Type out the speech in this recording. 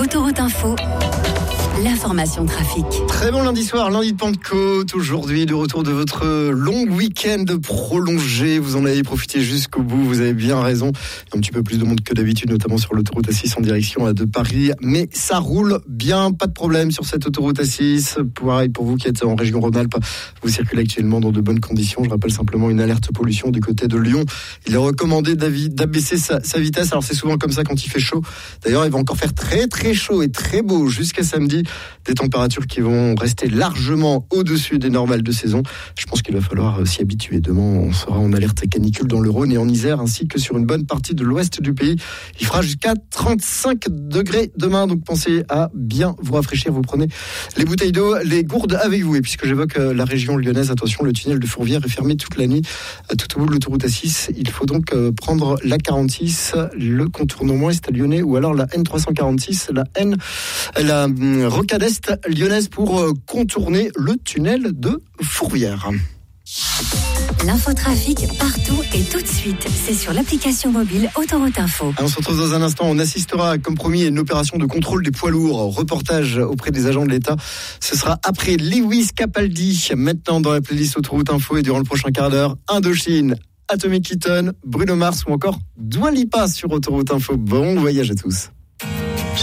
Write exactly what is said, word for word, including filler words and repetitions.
Autoroute Info, l'information trafic. Très bon lundi soir, lundi de Pentecôte. Aujourd'hui, de retour de votre long week-end prolongé. Vous en avez profité jusqu'au bout, vous avez bien raison. Un petit peu plus de monde que d'habitude, notamment sur l'autoroute A six en direction de Paris. Mais ça roule bien, pas de problème sur cette autoroute A six. Pareil pour vous qui êtes en région Rhône-Alpes, vous circulez actuellement dans de bonnes conditions. Je rappelle simplement une alerte pollution du côté de Lyon. Il est recommandé d'abaisser sa, sa vitesse. Alors c'est souvent comme ça quand il fait chaud. D'ailleurs, il va encore faire très très chaud et très beau jusqu'à samedi. Des températures qui vont rester largement au-dessus des normales de saison. Je pense qu'il va falloir s'y habituer. Demain, on sera en alerte canicule dans le Rhône et en Isère, ainsi que sur une bonne partie de l'ouest du pays. Il fera jusqu'à trente-cinq degrés demain, donc pensez à bien vous rafraîchir. Vous prenez les bouteilles d'eau, les gourdes avec vous. Et puisque j'évoque la région lyonnaise, attention, le tunnel de Fourvière est fermé toute la nuit tout au bout de l'autoroute A six. Il faut donc prendre la quarante-six, le contournement est à Lyonnais, ou alors la N trois cent quarante-six, la N, la rocade est lyonnaise pour contourner le tunnel de Fourvière. L'infotrafic partout et tout de suite. C'est sur l'application mobile Autoroute Info. On se retrouve dans un instant. On assistera, comme promis, à une opération de contrôle des poids lourds. Reportage auprès des agents de l'État. Ce sera après Lewis Capaldi. Maintenant dans la playlist Autoroute Info et durant le prochain quart d'heure, Indochine, Atomic Kitten, Bruno Mars ou encore Dua Lipa sur Autoroute Info. Bon voyage à tous.